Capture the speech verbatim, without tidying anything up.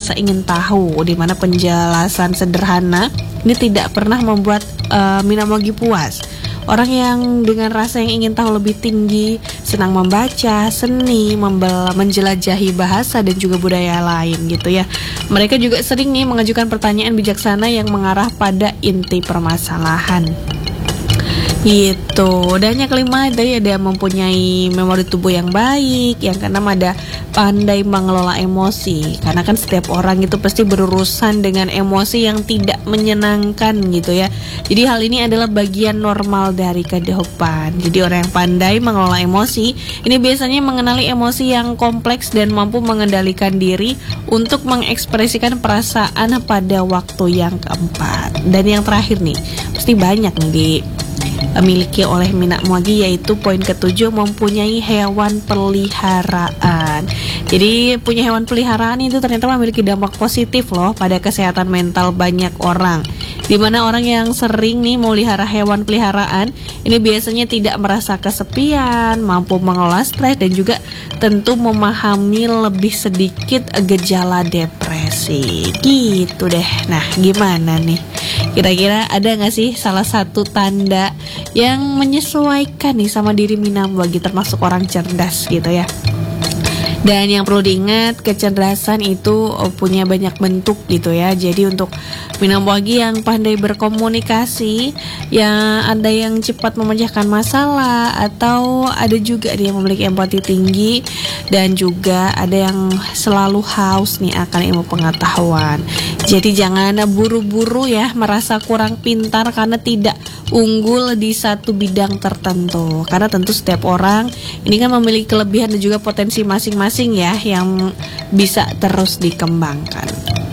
rasa ingin tahu, di mana penjelasan sederhana ini tidak pernah membuat uh, Minamogi puas. Orang yang dengan rasa yang ingin tahu lebih tinggi, senang membaca, seni, membel- menjelajahi bahasa dan juga budaya lain gitu ya. Mereka juga sering nih mengajukan pertanyaan bijaksana yang mengarah pada inti permasalahan. Gitu. Dan yang kelima tadi ada mempunyai memori tubuh yang baik. Yang keenam ada pandai mengelola emosi. Karena kan setiap orang itu pasti berurusan dengan emosi yang tidak menyenangkan gitu ya. Jadi hal ini adalah bagian normal dari kehidupan. Jadi orang yang pandai mengelola emosi ini biasanya mengenali emosi yang kompleks dan mampu mengendalikan diri untuk mengekspresikan perasaan pada waktu yang keempat. Dan yang terakhir nih, pasti banyak nih di miliki oleh Minamogi, yaitu poin ketujuh, mempunyai hewan peliharaan. Jadi punya hewan peliharaan itu ternyata memiliki dampak positif loh pada kesehatan mental banyak orang. Dimana orang yang sering nih melihara hewan peliharaan ini biasanya tidak merasa kesepian, mampu mengelola stres dan juga tentu memahami lebih sedikit gejala depresi. Gitu deh. Nah, gimana nih? Kira-kira ada gak sih salah satu tanda yang menyesuaikan nih sama diri Minamogi, termasuk orang cerdas gitu ya? Dan yang perlu diingat, kecerdasan itu punya banyak bentuk gitu ya. Jadi untuk Minamogi yang pandai berkomunikasi, yang ada yang cepat memecahkan masalah, atau ada juga dia memiliki empati tinggi, dan juga ada yang selalu haus nih akan ilmu pengetahuan. Jadi jangan buru-buru ya merasa kurang pintar karena tidak unggul di satu bidang tertentu. Karena tentu setiap orang ini kan memiliki kelebihan dan juga potensi masing-masing ya yang bisa terus dikembangkan.